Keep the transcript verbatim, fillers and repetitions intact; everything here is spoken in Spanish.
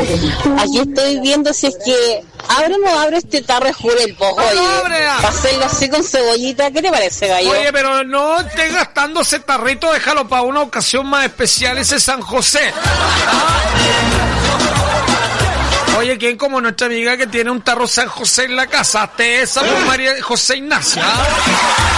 Aquí estoy viendo si es que abre o no abre este tarro de jurel, pues, oye. No, abre. Para hacerlo así con cebollita, ¿qué te parece, gallo? Oye, pero no estés gastando ese tarrito, déjalo para una ocasión más especial, ese San José. ¿Ah? Oye, ¿quién como nuestra amiga que tiene un tarro San José en la casa? Hasta esa, pues, María José Ignacia. ¿Ah?